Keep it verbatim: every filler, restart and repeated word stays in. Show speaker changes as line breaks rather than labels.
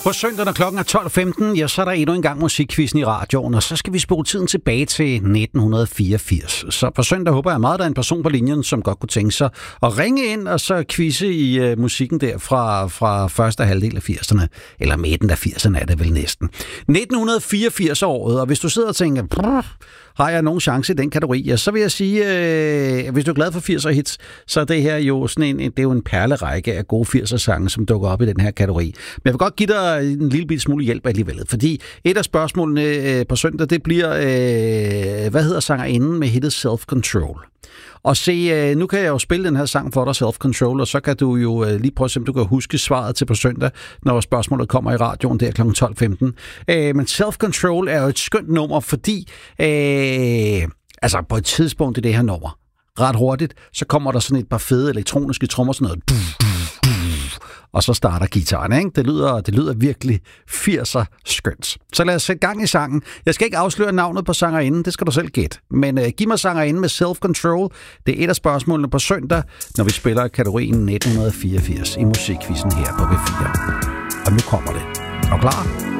På søndag, når klokken er tolv femten, ja, så er der endnu en gang musikquizzen i radioen, og så skal vi spole tiden tilbage til nitten fireogfirs. Så på søndag håber jeg meget, der er en person på linjen, som godt kunne tænke sig at ringe ind og så quizze i uh, musikken der fra, fra første halvdel af firserne, eller midten af firserne er det vel næsten. nitten fireogfirs-året, og hvis du sidder og tænker, har jeg nogen chance i den kategori, ja, så vil jeg sige, øh, hvis du er glad for firser hits, så er det her jo sådan en, det er jo en perlerække af gode firser-sange, som dukker op i den her kategori. Men jeg vil godt give dig en lille bit smule hjælp alligevel, fordi et af spørgsmålene øh, på søndag, det bliver, øh, hvad hedder sangerinden med hittet Self Control? Og se, øh, nu kan jeg jo spille den her sang for dig, Self Control, og så kan du jo øh, lige prøve at se, om du kan huske svaret til på søndag, når spørgsmålet kommer i radioen der klokken tolv femten. Øh, men Self Control er jo et skønt nummer, fordi øh, altså på et tidspunkt i det her nummer, ret hurtigt, så kommer der sådan et par fede elektroniske trommer, sådan noget, og så starter gitaren, ikke? Det lyder, det lyder virkelig firser skønt. Så lad os sætte gang i sangen. Jeg skal ikke afsløre navnet på sangerinden, det skal du selv gætte. Men uh, giv mig sangerinden med Self Control. Det er et af spørgsmålene på søndag, når vi spiller kategorien nitten fireogfirs i musikquizzen her på B fire. Og nu kommer det. Er du klar?